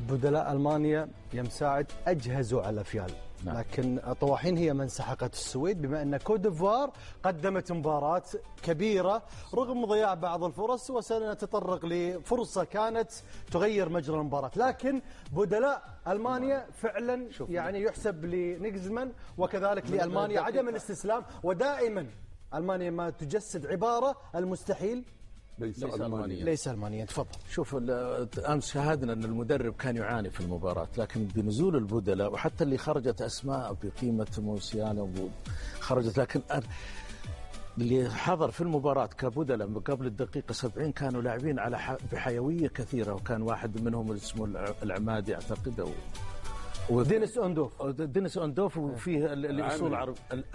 بدلاء ألمانيا يا مساعد أجهزوا على فيال، نعم. لكن طواحين هي من سحقت السويد، بما أن كوت ديفوار قدمت مباراة كبيرة رغم ضياع بعض الفرص، وسنتطرق لفرصة كانت تغير مجرى المباراة. لكن بدلاء ألمانيا فعلا يعني يحسب لنيجزمان وكذلك لألمانيا عدم الاستسلام، ودائما ألمانيا ما تجسد عبارة المستحيل ليس ألمانيا. تفضل. شوف، أمس شاهدنا أن المدرب كان يعاني في المباراة، لكن بنزول البدلاء وحتى اللي خرجت أسماء بقيمة موسيالا خرجت، لكن اللي حضر في المباراة كبدلاء قبل الدقيقة 70 كانوا لاعبين على بحيوية كثيرة، وكان واحد منهم اسمه العمادي أعتقد دينيس أوندوف وفيه الأصول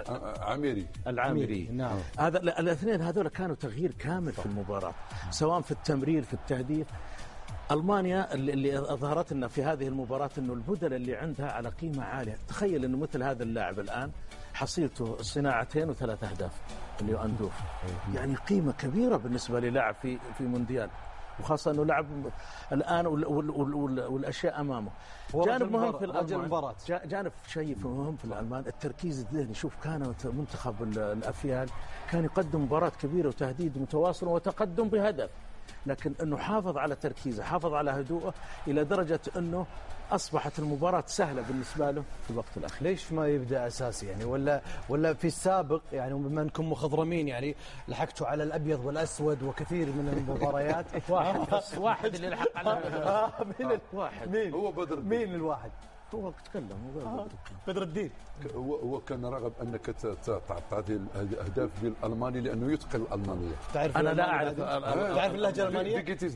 العامري. نعم. هذا الاثنين هذول كانوا تغيير كامل في المباراة، سواء في التمرير في التهديف. ألمانيا اللي أظهرت لنا في هذه المباراة أنه البدلاء اللي عندها على قيمة عالية. تخيل أنه مثل هذا اللاعب الآن حصيلته صناعتين و3 أهداف اللي هو أندوف، يعني قيمة كبيرة بالنسبة للاعب في مونديال، وخاصة أنه لعب الآن والأشياء أمامه. جانب مهم في المباراة، جانب شيء مهم في الألمان التركيز الذهني. شوف، كان منتخب الأفيال كان يقدم مباراة كبيرة وتهديد متواصل وتقدم بهدف، لكن أنه حافظ على تركيزه، حافظ على هدوءه، إلى درجة أنه أصبحت المباراة سهلة بالنسبة له في الوقت الأخير. ليش ما يبدأ أساسي يعني؟ ولا في السابق يعني، بما أنكم مخضرمين يعني لحقتوا على الأبيض والأسود وكثير من المباريات. واحد اللي لحق على مين هو بدر الدين؟ مين الواحد؟ هو تكلم بدر الدين. هو كان رغب أنك تعطي الأهداف بالألماني لأنه يتقن الألمانية. أنا لا أعرف. تعرف اللهجة الألمانية؟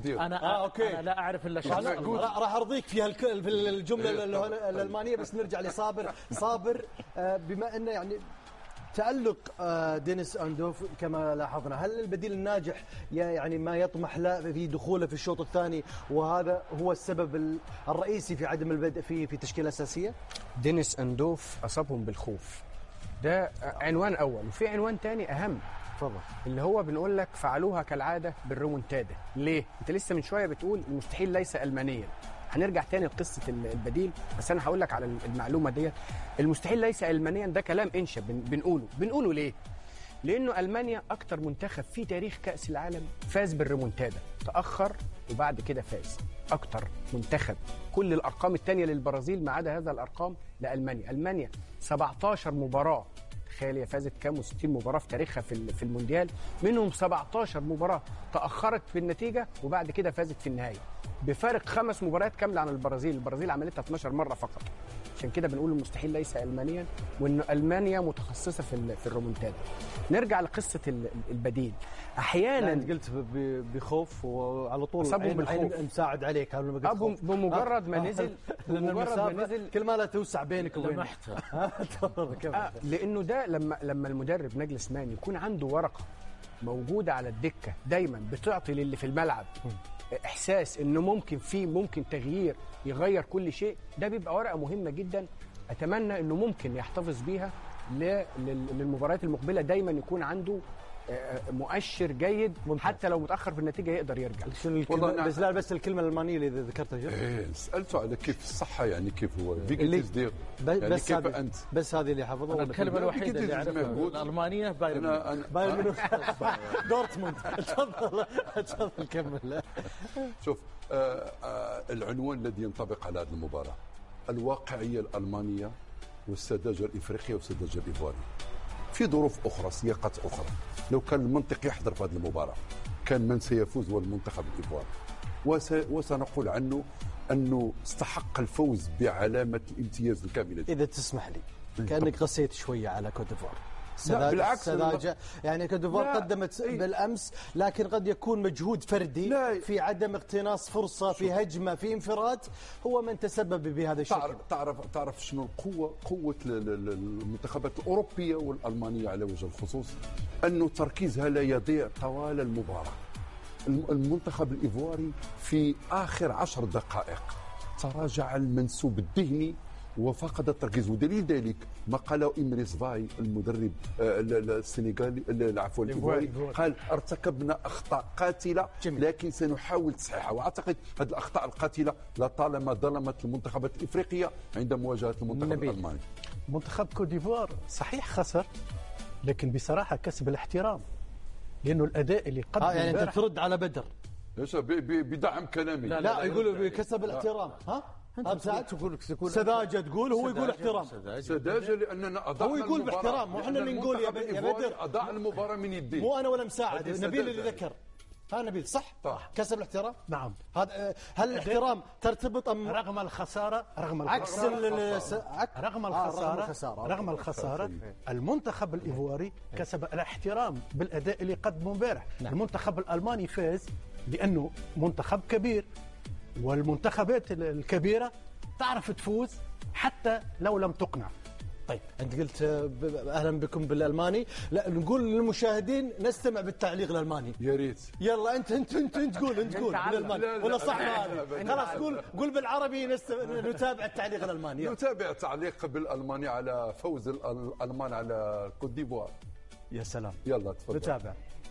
أنا لا أعرف إلا شيء. راح أرضيك في الجملة الألمانية، بس نرجع لصابر. بما أنه يعني تألق دينيس أوندوف كما لاحظنا، هل البديل الناجح يعني ما يطمح له في دخوله في الشوط الثاني، وهذا هو السبب الرئيسي في عدم البدء في تشكيلة أساسية؟ دينيس أوندوف أصابهم بالخوف، ده عنوان أول. وفي عنوان تاني أهم، تفضل، اللي هو بنقول لك فعلوها كالعادة بالرومونتادا. ليه؟ أنت لسه من شوية بتقول المستحيل ليس ألمانيا. هنرجع تاني لقصة البديل، بس أنا هقول لك على المعلومة ديت. المستحيل ليس ألمانيا ده كلام إنشا بنقوله ليه؟ لأنه ألمانيا أكتر منتخب في تاريخ كأس العالم فاز بالريمونتادا، تأخر وبعد كده فاز. أكتر منتخب، كل الأرقام التانية للبرازيل ما عدا هذا الأرقام لألمانيا. ألمانيا 17 مباراة، تخيل هي فازت كام و60 مباراة في تاريخها في المونديال، منهم 17 مباراة تأخرت في النتيجة وبعد كده فازت في النهاية، بفارق 5 مباريات كاملة عن البرازيل عملتها 12 مرة فقط. عشان كده بنقول المستحيل ليس ألمانيا، وإن ألمانيا متخصصة في الرومونتادا. نرجع لقصة البديل. أحيانا أنت قلت بخوف وعلى طول عين مساعد عليك بمجرد ما نزل كل ما لا توسع بينك وبينه لأنه ده لما المدرب نجلس مان يكون عنده ورقة موجودة على الدكة دايما بتعطي للي في الملعب إحساس إنه ممكن تغيير يغير كل شيء، ده بيبقى ورقة مهمة جدا. أتمنى إنه ممكن يحتفظ بيها للمباريات المقبلة، دايما يكون عنده مؤشر جيد حتى لو متأخر في النتيجة يقدر يرجع. بس الكلمة الألمانية اللي ذكرتها سألته على كيف الصحة، يعني كيف هو فيجيتيز دير، يعني كيف أنت بس هذه اللي حفظوها. الكلمة الوحيدة اللي أعرفها الألمانية بايرن دورتموند. تفضل كمل. شوف، العنوان الذي ينطبق على هذه المباراة الواقعية الألمانية والسذاجة الإفريقية والسذاجة الإيفوارية. في ظروف أخرى، سياقات أخرى، لو كان المنطق يحضر في هذه المباراة كان من سيفوز هو المنتخب الإيفواري، وسنقول عنه أنه استحق الفوز بعلامة الامتياز الكاملة. إذا تسمح لي، كأنك قسيت شوية على كوت ديفوار. بالعكس، يعني كوت ديفوار قدمت بالأمس، لكن قد يكون مجهود فردي في عدم اقتناص فرصة، في هجمة، في انفراد، هو من تسبب بهذا الشكل. تعرف شنو قوة المنتخبات الأوروبية والألمانية على وجه الخصوص، أنه تركيزها لا يضيع طوال المباراة. المنتخب الإيفواري في آخر 10 دقائق تراجع المنسوب الذهني وفقد التركيز. ودليل ذلك ما قاله إمريس فاي المدرب السنغالي عفوا الإيفواري، قال ارتكبنا أخطاء قاتلة لكن سنحاول تصحيحها. وأعتقد هذه الأخطاء القاتلة لطالما ظلمت المنتخبات الإفريقية عند مواجهة المنتخب الألماني. منتخب كوت ديفوار صحيح خسر، لكن بصراحة كسب الاحترام، لأنه الأداء اللي قدم يعني أنت ترد على بدر ليش بدعم كلامي؟ لا يقولوا كسب الاحترام. ها تقول سذاجة تقول، هو يقول احترام. سذاجة لأننا أضعنا هو يقول باحترام، وإحنا اللي نقول يا بدر أضاع المباراة من يديه. مو أنا ولا مساعد، نبيل اللي ذكر. ها نبيل صح؟ كسب الاحترام؟ نعم. هذا هل الاحترام ترتبط رغم الخسارة عكس رغم الخسارة المنتخب الإيفواري كسب الاحترام بالأداء اللي قدمه امبارح. المنتخب الألماني فاز لأنه منتخب كبير، والمنتخبات الكبيرة تعرف تفوز حتى لو لم تقنع. طيب انت قلت اهلا بكم بالالماني، لا نقول للمشاهدين نستمع بالتعليق الالماني. يا ريت. يلا انت تقول بالالماني ولا صح؟ خلاص قول بالعربي نتابع التعليق الالماني. نتابع تعليق بالالماني على فوز الالمان على كوت ديفوار. يا سلام. يلا تفضل نتابع.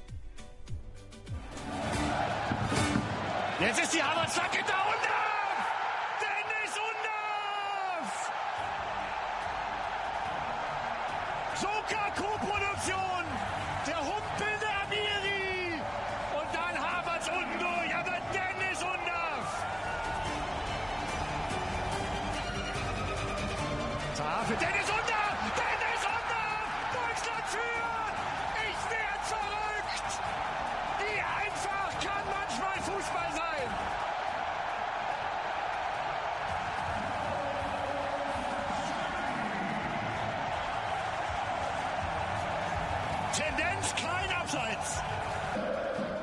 Jetzt ist die Havertzwacke da und Dennis Undaff! Joker Co-Produktion, der humpelnde Amiri und dann Havertz unten durch, aber Dennis Undaff! Für Dennis Undaff! Dennis Undaff! Deutschland führt! Ich werd verrückt! Wie einfach kann manchmal Fußball sein! Tendenz klein abseits.